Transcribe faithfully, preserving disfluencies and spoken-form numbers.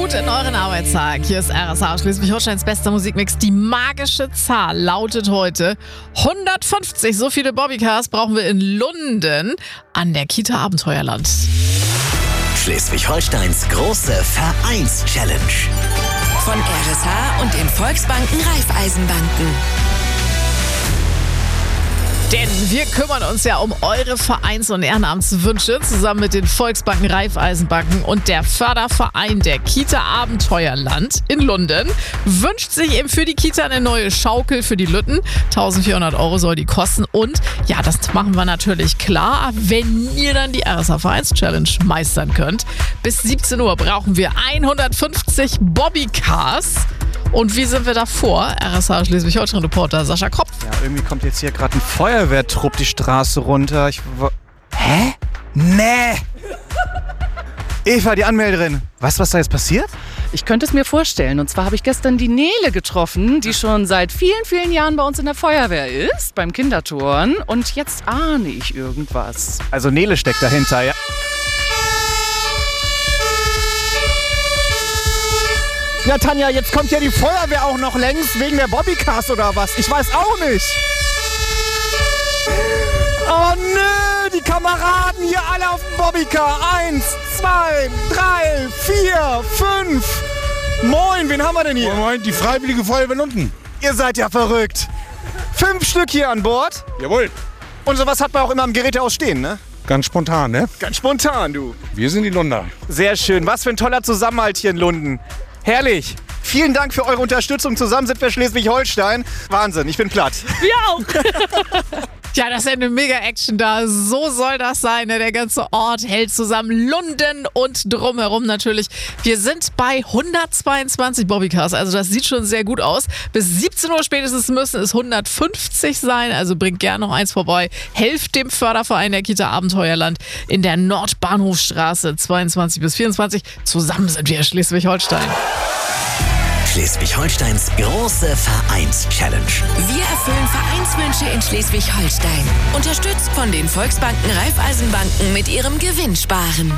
gut in euren Arbeitstag. Hier ist R S H, Schleswig-Holsteins bester Musikmix. Die magische Zahl lautet heute hundertfünfzig. So viele Bobbycars brauchen wir in Lunden an der Kita Abenteuerland. Schleswig-Holsteins große Vereins-Challenge. Von R S H und den Volksbanken Raiffeisenbanken. Denn wir kümmern uns ja um eure Vereins- und Ehrenamtswünsche zusammen mit den Volksbanken Raiffeisenbanken und der Förderverein der Kita Abenteuerland in Lunden wünscht sich eben für die Kita eine neue Schaukel für die Lütten. eintausendvierhundert Euro soll die kosten und ja, das machen wir natürlich klar, wenn ihr dann die R S H Vereins-Challenge meistern könnt. Bis siebzehn Uhr brauchen wir hundertfünfzig Bobbycars. Und wie sind wir davor? R S H Schleswig-Holstein-Reporter Sascha Kropf. Ja, irgendwie kommt jetzt hier gerade ein Feuerwehrtrupp die Straße runter. Ich wo- Hä? Nee! Eva, die Anmelderin. Weißt du, was da jetzt passiert? Ich könnte es mir vorstellen. Und zwar habe ich gestern die Nele getroffen, die schon seit vielen, vielen Jahren bei uns in der Feuerwehr ist, beim Kinderturnen. Und jetzt ahne ich irgendwas. Also Nele steckt dahinter, ja. Ja, Tanja, jetzt kommt ja die Feuerwehr auch noch längst wegen der Bobbycars oder was? Ich weiß auch nicht. Oh nö, die Kameraden hier alle auf dem Bobbycar. Eins, zwei, drei, vier, fünf. Moin, wen haben wir denn hier? Moin, moin, die Freiwillige Feuerwehr Lunden. Ihr seid ja verrückt. Fünf Stück hier an Bord. Jawohl. Und sowas hat man auch immer am Gerätehaus stehen, ne? Ganz spontan, ne? Ganz spontan, du. Wir sind die Lunder. Sehr schön. Was für ein toller Zusammenhalt hier in Lunden. Herrlich. Vielen Dank für eure Unterstützung. Zusammen sind wir Schleswig-Holstein. Wahnsinn, ich bin platt. Wir auch. Ja, das ist ja eine Mega-Action da. So soll das sein. Ne? Der ganze Ort hält zusammen. Lunden und drumherum natürlich. Wir sind bei hundertzweiundzwanzig Bobbycars. Also das sieht schon sehr gut aus. Bis siebzehn Uhr spätestens müssen es hundertfünfzig sein. Also bringt gerne noch eins vorbei. Helft dem Förderverein der Kita Abenteuerland in der Nordbahnhofstraße zweiundzwanzig bis vierundzwanzig. Zusammen sind wir Schleswig-Holstein. Schleswig-Holsteins große Vereins-Challenge. Wir erfüllen Vereinswünsche in Schleswig-Holstein. Unterstützt von den Volksbanken Raiffeisenbanken mit ihrem Gewinnsparen.